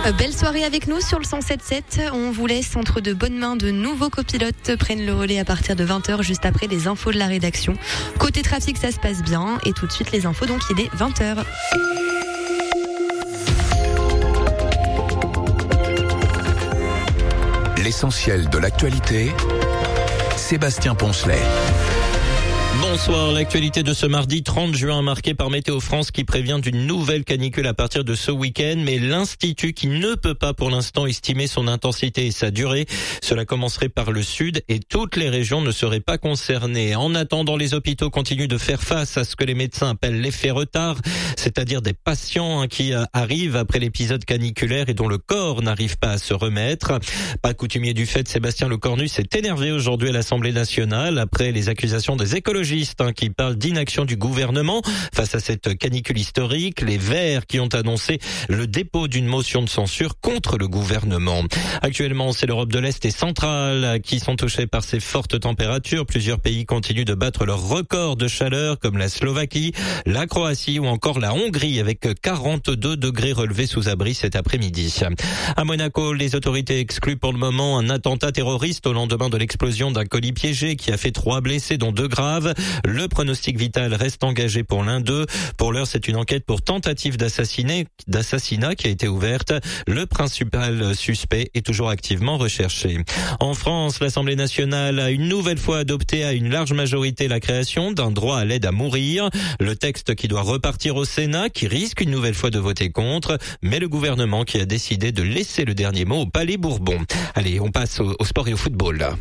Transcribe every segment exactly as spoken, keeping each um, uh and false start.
Belle soirée avec nous sur le cent sept sept. On vous laisse entre de bonnes mains. De nouveaux copilotes prennent le relais à partir de vingt heures, juste après les infos de la rédaction. Côté trafic, ça se passe bien. Et tout de suite, les infos, donc il est vingt heures. L'essentiel de l'actualité, Sébastien Poncelet. Bonsoir, l'actualité de ce mardi trente juin marquée par Météo France qui prévient d'une nouvelle canicule à partir de ce week-end, mais l'Institut qui ne peut pas pour l'instant estimer son intensité et sa durée. Cela commencerait par le sud et toutes les régions ne seraient pas concernées. En attendant, les hôpitaux continuent de faire face à ce que les médecins appellent l'effet retard, c'est-à-dire des patients qui arrivent après l'épisode caniculaire et dont le corps n'arrive pas à se remettre. Pas coutumier du fait, Sébastien Lecornu s'est énervé aujourd'hui à l'Assemblée nationale après les accusations des écologistes qui parlent d'inaction du gouvernement face à cette canicule historique. Les Verts qui ont annoncé le dépôt d'une motion de censure contre le gouvernement. Actuellement, c'est l'Europe de l'Est et centrale qui sont touchés par ces fortes températures. Plusieurs pays continuent de battre leur record de chaleur, comme la Slovaquie, la Croatie ou encore la Hongrie, avec quarante-deux degrés relevés sous abri cet après-midi. À Monaco, les autorités excluent pour le moment un attentat terroriste au lendemain de l'explosion d'un colis piégé qui a fait trois blessés, dont deux graves. Le pronostic vital reste engagé pour l'un d'eux. Pour l'heure, c'est une enquête pour tentative d'assassinat, d'assassinat qui a été ouverte. Le principal suspect est toujours activement recherché. En France, l'Assemblée nationale a une nouvelle fois adopté à une large majorité la création d'un droit à l'aide à mourir. Le texte qui doit repartir au Sénat, qui risque une nouvelle fois de voter contre, mais le gouvernement qui a décidé de laisser le dernier mot au Palais Bourbon. Allez, on passe au, au sport et au football, là.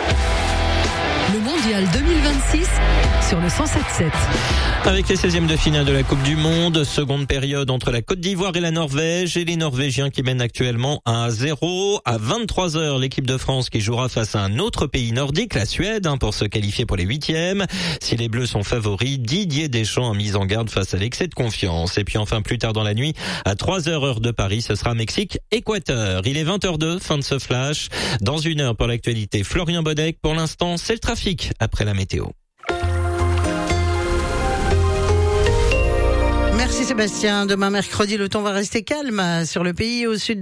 Le mondial deux mille vingt-six sur le cent sept sept. Avec les seizièmes de finale de la Coupe du Monde, seconde période entre la Côte d'Ivoire et la Norvège et les Norvégiens qui mènent actuellement un à zéro. À vingt-trois heures, l'équipe de France qui jouera face à un autre pays nordique, la Suède, pour se qualifier pour les huitièmes. Si les Bleus sont favoris, Didier Deschamps a mis en garde face à l'excès de confiance. Et puis enfin, plus tard dans la nuit, à trois heures heure de Paris, ce sera Mexique-Équateur. Il est vingt heures deux, fin de ce flash. Dans une heure pour l'actualité, Florian Bodec. Pour l'instant, c'est le trafic après la météo. Merci Sébastien. Demain mercredi, le temps va rester calme sur le pays au sud.